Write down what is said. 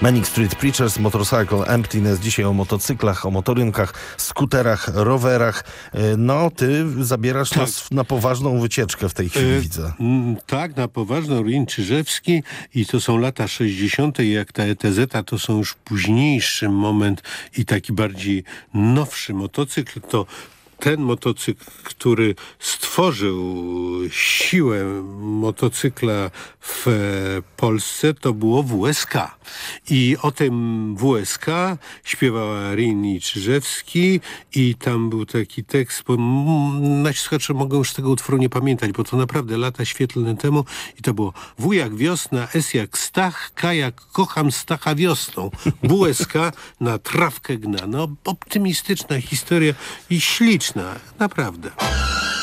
Manic Street Preachers, Motorcycle Emptiness. Dzisiaj o motocyklach, o motorynkach, skuterach, rowerach. No, ty zabierasz nas na poważną wycieczkę w tej chwili, widzę. Tak, na poważną. Rin Czyżewski i to są lata 60. jak ta ETZ to są już późniejszy moment i taki bardziej nowszy motocykl. To ten motocykl, który stworzył siłę motocykla w Polsce, to było WSK. I o tym WSK śpiewała Rin Czyżewski i tam był taki tekst, bo nasi słuchacze mogą już tego utworu nie pamiętać, bo to naprawdę lata świetlne temu i to było W jak wiosna, S jak Stach, K jak kocham Stacha wiosną. WSK na trawkę gna. No optymistyczna historia i śliczna, naprawdę.